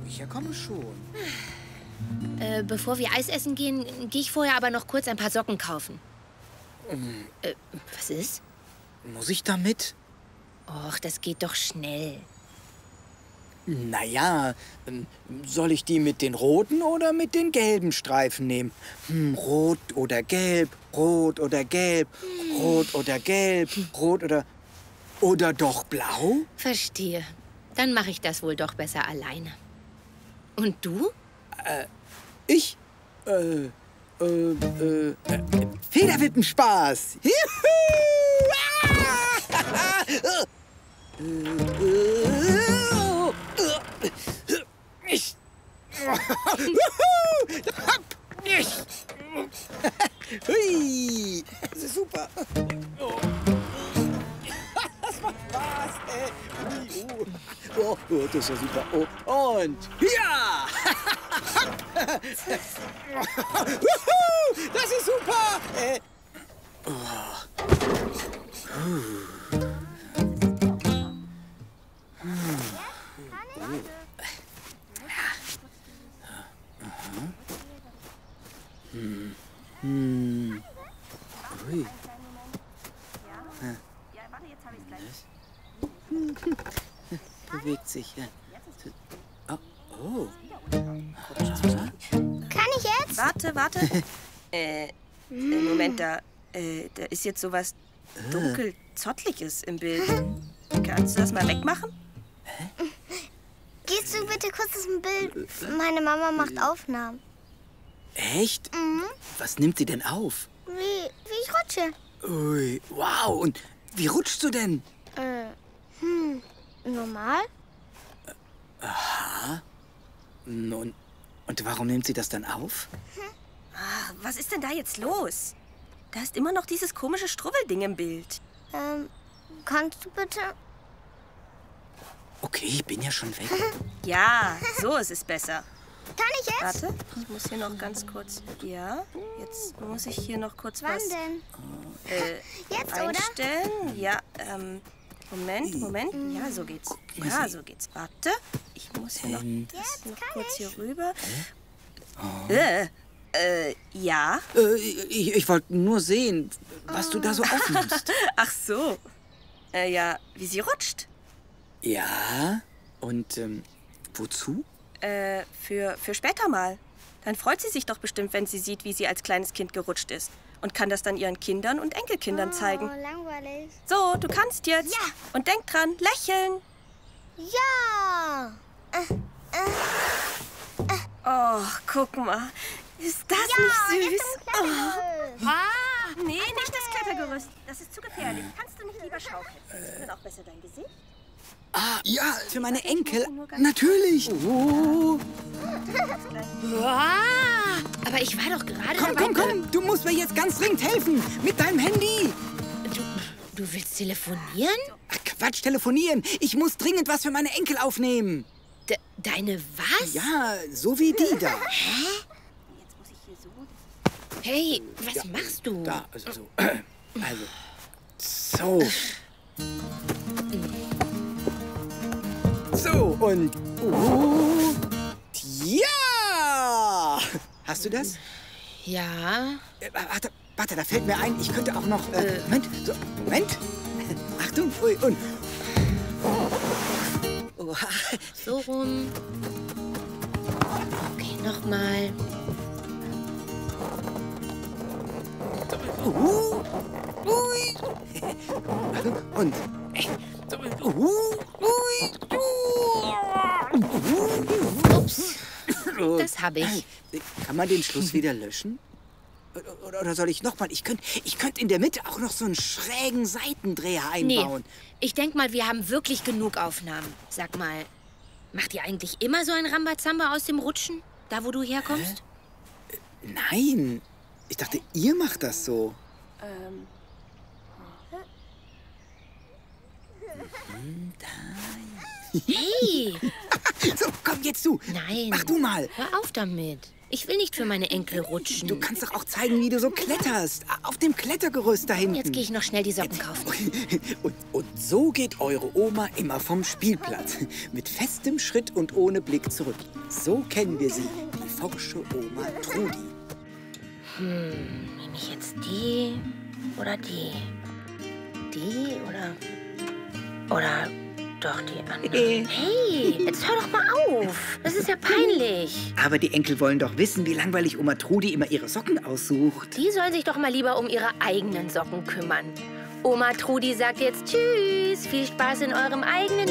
Ich komme schon. Bevor wir Eis essen gehen, gehe ich vorher aber noch kurz ein paar Socken kaufen. Was ist? Muss ich da mit? Och, das geht doch schnell. Naja, soll ich die mit den roten oder mit den gelben Streifen nehmen? Rot oder gelb, rot oder gelb, rot oder gelb, rot oder... Oder doch blau? Verstehe. Dann mache ich das wohl doch besser alleine. Und du? Ich? Federwippenspaß! Juhu! Hui! Das ist super! Das macht Spaß, ey! Oh, das ist ja super! Oh, und ja! Das ist super! Ui. Bewegt sich, ja. Oh. Kann ich jetzt? Warte. Moment, da ist jetzt sowas dunkel Zottliges im Bild. Kannst du das mal wegmachen? Gehst du bitte kurz aus dem Bild? Meine Mama macht Aufnahmen. Echt? Was nimmt sie denn auf? Wie ich rutsche. Ui, wow. Und wie rutschst du denn? Normal? Aha. Und warum nimmt sie das dann auf? Ach, was ist denn da jetzt los? Da ist immer noch dieses komische Strubbelding im Bild. Kannst du bitte? Okay, ich bin ja schon weg. Ja, so ist es besser. Kann ich jetzt? Warte, ich muss hier noch ganz kurz... Ja, jetzt muss ich hier noch kurz Wann was denn? Jetzt, einstellen. Oder? Ja, Moment. Ja, so geht's. Ja, so geht's. Warte, ich muss hier noch kurz hier rüber. Ja? Ich wollte nur sehen, was du da so aufnimmst. Ach so. Ja, wie sie rutscht. Ja? Und wozu? Für später mal. Dann freut sie sich doch bestimmt, wenn sie sieht, wie sie als kleines Kind gerutscht ist. Und kann das dann ihren Kindern und Enkelkindern zeigen. Oh, langweilig. So, du kannst jetzt. Ja. Und denk dran, lächeln. Ja. Oh, guck mal. Ist das nicht süß? Oh. Nee, nicht das Klettergerüst. Das ist zu gefährlich. Kannst du nicht lieber schaukeln? Siehst du denn auch besser dein Gesicht? Ah, ja, für meine Enkel. Natürlich. Oh. Aber ich war doch gerade dabei. Komm. Du musst mir jetzt ganz dringend helfen. Mit deinem Handy. Du willst telefonieren? Ach, Quatsch, telefonieren. Ich muss dringend was für meine Enkel aufnehmen. Deine was? Ja, so wie die da. Hä? Jetzt muss ich hier so... Hey, was machst du? Da, also, so. So, und... ja! Hast du das? Ja. Warte, da fällt mir ein, ich könnte auch noch... Moment. Achtung, ui, und... Oh. So rum. Okay, nochmal. Und... Ups. Das habe ich. Kann man den Schluss wieder löschen? Oder soll ich nochmal? Ich könnte in der Mitte auch noch so einen schrägen Seitendreher einbauen. Nee, ich denk mal, wir haben wirklich genug Aufnahmen. Sag mal, macht ihr eigentlich immer so ein Rambazamba aus dem Rutschen? Da, wo du herkommst? Nein. Ich dachte, ihr macht das so. Hey! So, komm jetzt du. Nein. Mach du mal. Hör auf damit. Ich will nicht für meine Enkel rutschen. Du kannst doch auch zeigen, wie du so kletterst. Auf dem Klettergerüst da hinten. Jetzt gehe ich noch schnell die Socken kaufen. Und so geht eure Oma immer vom Spielplatz. Mit festem Schritt und ohne Blick zurück. So kennen wir sie, die forsche Oma Trudi. Nehme ich jetzt die oder die? Die oder doch die andere? Hey, jetzt hör doch mal auf. Das ist ja peinlich. Aber die Enkel wollen doch wissen, wie langweilig Oma Trudi immer ihre Socken aussucht. Die soll sich doch mal lieber um ihre eigenen Socken kümmern. Oma Trudi sagt jetzt Tschüss. Viel Spaß in eurem eigenen